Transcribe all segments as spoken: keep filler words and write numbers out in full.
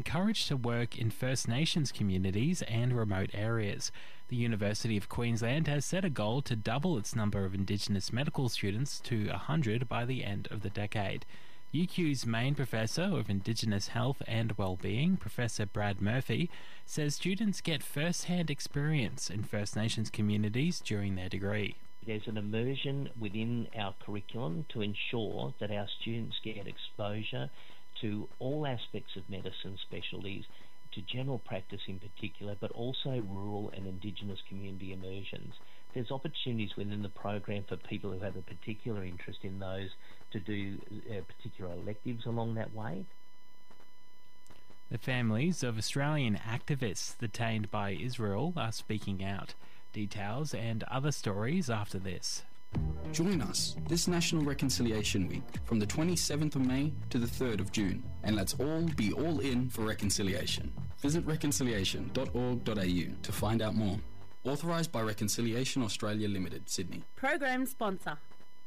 encouraged to work in First Nations communities and remote areas. The University of Queensland has set a goal to double its number of Indigenous medical students to one hundred by the end of the decade. U Q's main professor of Indigenous Health and Wellbeing, Professor Brad Murphy, says students get first-hand experience in First Nations communities during their degree. There's an immersion within our curriculum to ensure that our students get exposure to all aspects of medicine specialties, to general practice in particular, but also rural and Indigenous community immersions. There's opportunities within the program for people who have a particular interest in those to do uh, particular electives along that way. The families of Australian activists detained by Israel are speaking out. Details and other stories after this. Join us this National Reconciliation Week from the twenty-seventh of May to the third of June, and let's all be all in for reconciliation. Visit reconciliation dot org dot a u to find out more. Authorised by Reconciliation Australia Limited, Sydney. Program sponsor.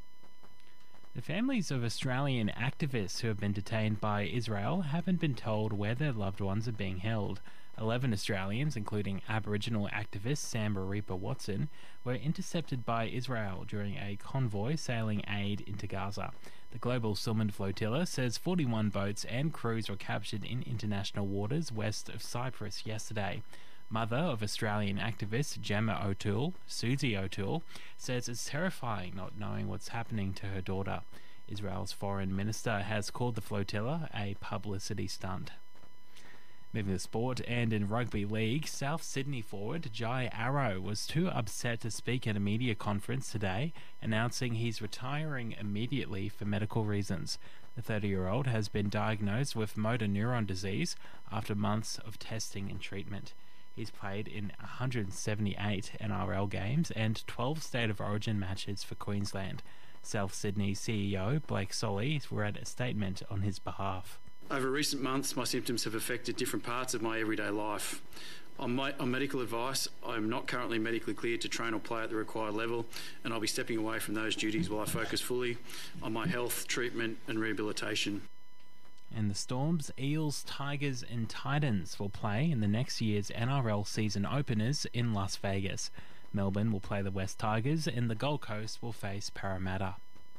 The families of Australian activists who have been detained by Israel haven't been told where their loved ones are being held. Eleven Australians, including Aboriginal activist Sam Maripa Watson, were intercepted by Israel during a convoy sailing aid into Gaza. The Global Silman Flotilla says forty-one boats and crews were captured in international waters west of Cyprus yesterday. Mother of Australian activist Gemma O'Toole, Susie O'Toole, says it's terrifying not knowing what's happening to her daughter. Israel's foreign minister has called the flotilla a publicity stunt. Moving to sport, and in rugby league, South Sydney forward Jai Arrow was too upset to speak at a media conference today, announcing he's retiring immediately for medical reasons. The thirty-year-old has been diagnosed with motor neuron disease after months of testing and treatment. He's played in one hundred seventy-eight N R L games and twelve State of Origin matches for Queensland. South Sydney C E O Blake Solly read a statement on his behalf. Over recent months, my symptoms have affected different parts of my everyday life. On, my, on medical advice, I am not currently medically cleared to train or play at the required level, and I'll be stepping away from those duties while I focus fully on my health, treatment and rehabilitation. And the Storms, Eels, Tigers and Titans will play in the next year's N R L season openers in Las Vegas. Melbourne will play the West Tigers and the Gold Coast will face Parramatta.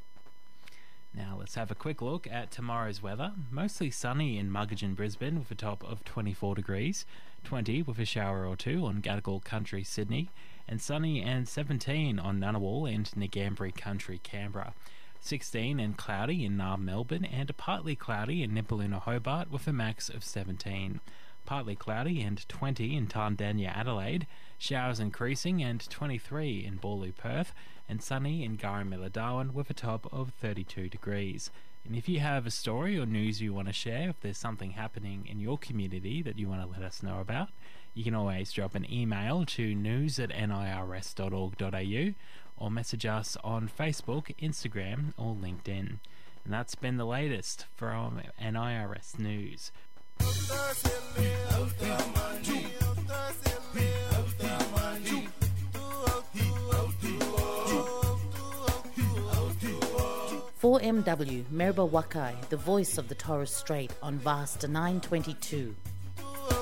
Now let's have a quick look at tomorrow's weather. Mostly sunny in Muggeridge, Brisbane with a top of twenty-four degrees, twenty with a shower or two on Gadigal Country, Sydney, and sunny and seventeen on Ngunnawal and Ngambri Country, Canberra. sixteen and cloudy in Naarm, Melbourne, and partly cloudy in Nipaluna, Hobart with a max of seventeen. Partly cloudy and twenty in Tandanya, Adelaide, showers increasing and twenty-three in Boorloo, Perth, and sunny in Garramilla, Darwin with a top of thirty-two degrees. And if you have a story or news you want to share, if there's something happening in your community that you want to let us know about, you can always drop an email to news at nirs dot org dot a u or message us on Facebook, Instagram or LinkedIn. And that's been the latest from N I R S News. four M W Meribah Wakai, the voice of the Torres Strait on Vasta nine twenty-two.